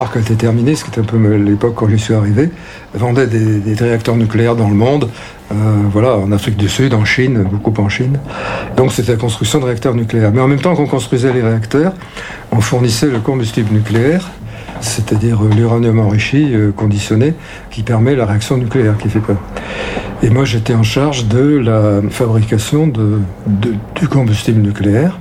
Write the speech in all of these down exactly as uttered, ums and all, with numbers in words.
Quand elle était terminée, ce qui était un peu l'époque quand je suis arrivé, vendait des, des réacteurs nucléaires dans le monde, euh, voilà, en Afrique du Sud, en Chine, beaucoup en Chine. Donc c'était la construction de réacteurs nucléaires. Mais en même temps qu'on construisait les réacteurs, on fournissait le combustible nucléaire, c'est-à-dire l'uranium enrichi, euh, conditionné, qui permet la réaction nucléaire, qui fait peur. Et moi j'étais en charge de la fabrication de, de, du combustible nucléaire.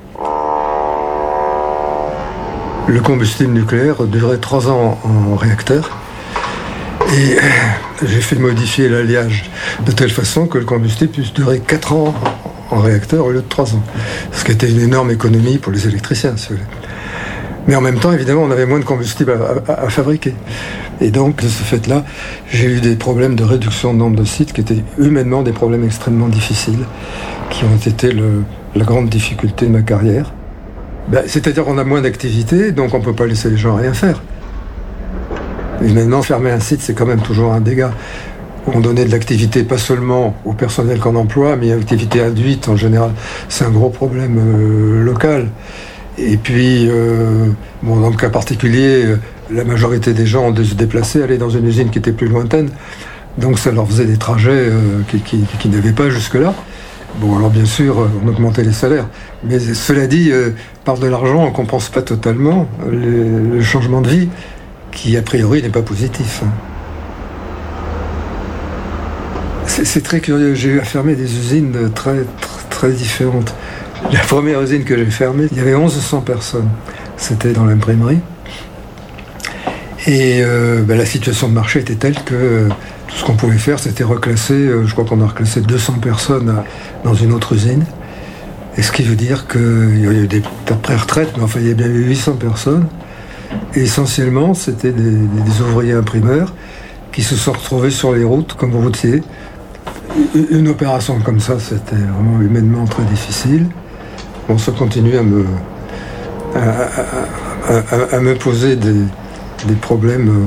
Le combustible nucléaire durait trois ans en réacteur et j'ai fait modifier l'alliage de telle façon que le combustible puisse durer quatre ans en réacteur au lieu de trois ans. Ce qui était une énorme économie pour les électriciens, si vous voulez. Mais en même temps, évidemment, on avait moins de combustible à, à, à fabriquer. Et donc, de ce fait-là, j'ai eu des problèmes de réduction de nombre de sites qui étaient humainement des problèmes extrêmement difficiles, qui ont été le, la grande difficulté de ma carrière. Ben, c'est-à-dire qu'on a moins d'activité, donc on ne peut pas laisser les gens rien faire. Et maintenant, fermer un site, c'est quand même toujours un dégât. On donnait de l'activité pas seulement au personnel qu'on emploie, mais l'activité induite en général. C'est un gros problème euh, local. Et puis, euh, bon, dans le cas particulier, la majorité des gens ont dû se déplacer, aller dans une usine qui était plus lointaine. Donc ça leur faisait des trajets euh, qui, qui, qui n'avaient pas jusque-là. Bon, alors bien sûr, on augmentait les salaires. Mais cela dit, euh, par de l'argent, on ne compense pas totalement le, le changement de vie, qui a priori n'est pas positif. C'est, c'est très curieux. J'ai eu à fermer des usines très, très, très différentes. La première usine que j'ai fermée, il y avait onze cents personnes. C'était dans l'imprimerie. Et euh, ben, la situation de marché était telle que euh, tout ce qu'on pouvait faire, c'était reclasser, euh, je crois qu'on a reclassé deux cents personnes à, dans une autre usine. Et ce qui veut dire qu'il y a eu des tas de pré-retraites, mais enfin il y a bien eu huit cents personnes. Et essentiellement, c'était des, des ouvriers imprimeurs qui se sont retrouvés sur les routes comme routiers. Une opération comme ça, c'était vraiment humainement très difficile. On se continue à me, à, à, à, à me poser des, des problèmes.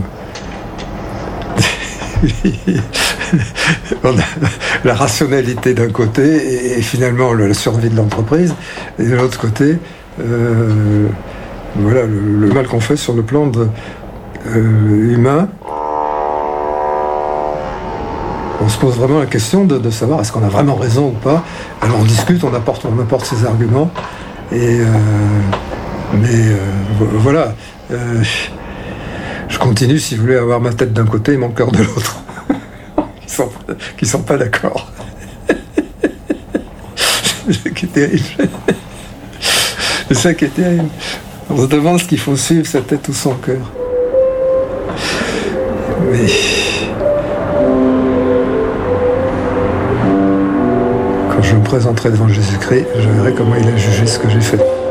On a la rationalité d'un côté et, et finalement la survie de l'entreprise, et de l'autre côté, euh, voilà le, le mal qu'on fait sur le plan de, euh, humain. On se pose vraiment la question de, de savoir est-ce qu'on a vraiment raison ou pas. Alors on discute, on apporte, on apporte ses arguments, et euh, mais euh, voilà. Euh, je continue, si vous voulez, à avoir ma tête d'un côté et mon cœur de l'autre. Qui sont, qui sont pas d'accord. C'est ça qui est terrible. C'est ça qui est terrible. On se demande ce qu'il faut suivre, sa tête ou son cœur. Mais quand je me présenterai devant Jésus-Christ, je verrai comment il a jugé ce que j'ai fait.